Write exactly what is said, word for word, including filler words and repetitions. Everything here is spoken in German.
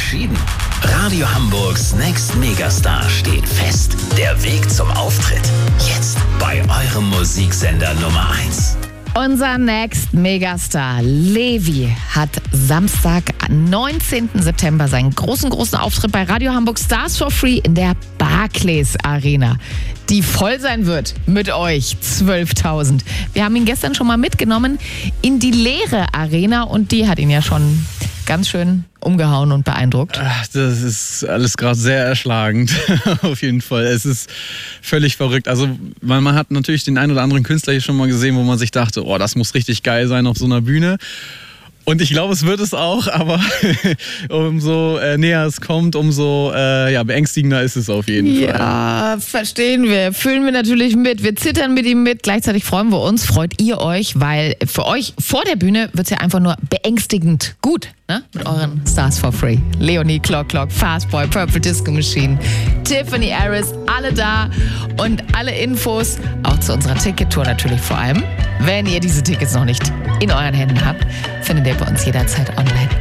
entschieden. Radio Hamburgs Next Megastar steht fest. Der Weg zum Auftritt. Jetzt bei eurem Musiksender Nummer eins. Unser Next Megastar Levi hat Samstag, neunzehnten September, seinen großen, großen Auftritt bei Radio Hamburg Stars for Free in der Barclays Arena, die voll sein wird mit euch, zwölftausend. Wir haben ihn gestern schon mal mitgenommen in die leere Arena und die hat ihn ja schon ganz schön umgehauen und beeindruckt. Ach, das ist alles gerade sehr erschlagend, auf jeden Fall. Es ist völlig verrückt. Also man, man hat natürlich den einen oder anderen Künstler hier schon mal gesehen, wo man sich dachte, oh, das muss richtig geil sein auf so einer Bühne. Und ich glaube, es wird es auch, aber umso äh, näher es kommt, umso äh, ja, beängstigender ist es auf jeden ja, Fall. Ja, verstehen wir. Fühlen wir natürlich mit. Wir zittern mit ihm mit. Gleichzeitig freuen wir uns. Freut ihr euch, weil für euch vor der Bühne wird es ja einfach nur beängstigend gut, ne? Mit euren Stars for Free. Leonie, Clock Clock, Fastboy, Purple Disco Machine, Tiffany Harris, alle da. Und alle Infos, auch zu unserer Tickettour natürlich vor allem. Wenn ihr diese Tickets noch nicht in euren Händen habt, findet ihr bei uns jederzeit online.